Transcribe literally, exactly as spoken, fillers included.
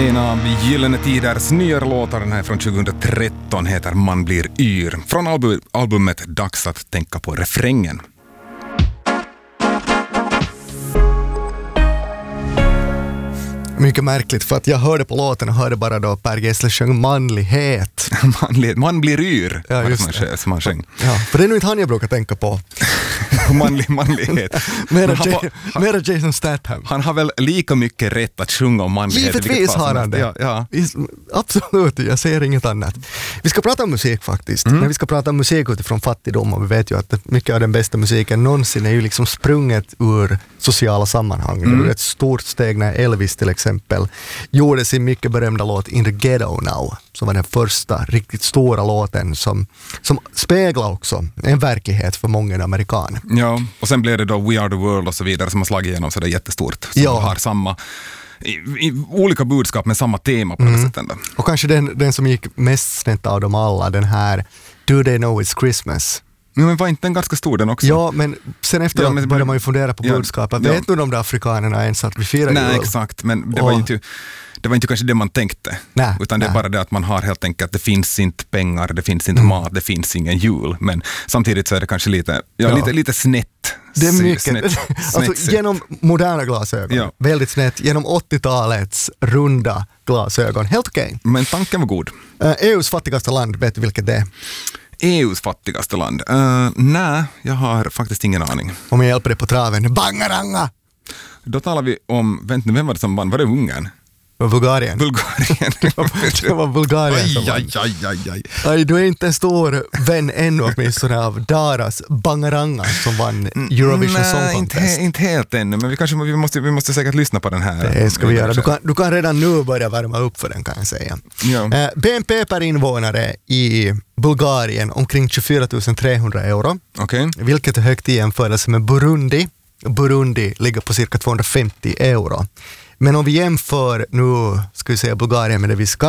En av Gyllene Tiders nyare låtar, den här från tjugohundratretton, heter Man blir yr. Från albu- albumet Dags att tänka på refrängen. Mycket märkligt, för att jag hörde på låten och hörde bara då Per Gessle sjöng manlighet. Manlighet, man blir yr, Ja, just man, det. som man sjöng. Ja, för det är nog inte han jag brukar tänka på. Manlig, manlighet. Mera, Men han, J- han, mera Jason Statham. han har väl lika mycket rätt att sjunga om manlighet. Givetvis har han det. Ja, ja. Is- Absolut, jag säger inget annat. Vi ska prata om musik faktiskt, Mm. men vi ska prata om musik utifrån fattigdom, och vi vet ju att mycket av den bästa musiken någonsin är ju liksom sprunget ur sociala sammanhang. Mm. Det är ett stort steg när Elvis till exempel gjorde sin mycket berömda låt In the Ghetto Now, som var den första riktigt stora låten som, som speglar också en verklighet för många amerikaner. Ja, och sen blev det då We Are the World och så vidare som har slagit igenom, så det är jättestort. Som Ja. har samma, i, i, olika budskap med samma tema på något Mm. sätt ändå. Och kanske den, den som gick mest snett av dem alla, den här Do They Know It's Christmas? Ja, men var inte den ganska stor den också? Ja, men sen efteråt Ja, men- börjar man ju fundera på ja, budskapet. ja. Vet nu de där afrikanerna ens att vi firar Nej, jul? exakt, men det Och- var inte, det var inte kanske det man tänkte. Nej, utan det är nej. bara det att man har helt enkelt, det finns inte pengar, det finns Mm. inte mat, det finns ingen jul. Men samtidigt så är det kanske lite, ja, Ja. lite, lite snett. Det är S- mycket. Snett, alltså, snett sätt. genom moderna glasögon, Ja. väldigt snett. Genom åttiotalets runda glasögon, helt okej. Men tanken var god. Okay. E U:s fattigaste land, vet du vilket det är? E U:s fattigaste land? Uh, nej, jag har faktiskt ingen aning. Om jag hjälper dig på traven. Bangaranga! Då talar vi om, vänta nu, vem var det som vann? Var det Ungern? Det var Bulgarien. Bulgarien? Det var Bulgarien som Aj, vann. aj, aj, aj, aj. Aj, du är inte en stor vän ännu åtminstone av Daras Bangaranga som vann Eurovision Song Nej, inte, Contest. he- inte helt ännu, men vi, kanske, vi, måste, vi måste säkert lyssna på den här. Det ska vi göra. Du kan, du kan redan nu börja värma upp för den, kan jag säga. Ja. Eh, B N P per invånare i Bulgarien omkring tjugofyra tusen trehundra euro, Okej. vilket är högt i jämförelse med Burundi. Burundi ligger på cirka tvåhundrafemtio euro. Men om vi jämför nu, ska vi säga Bulgarien med det vi ska